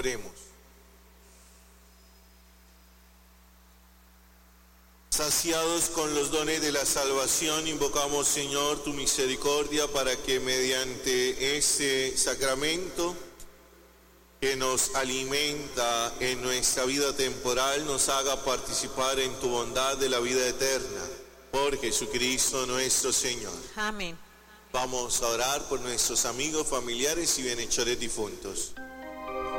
Oremos. Saciados con los dones de la salvación, invocamos, Señor, tu misericordia para que mediante este sacramento que nos alimenta en nuestra vida temporal, nos haga participar en tu bondad de la vida eterna. Por Jesucristo nuestro Señor. Amén. Vamos a orar por nuestros amigos, familiares y bienhechores difuntos.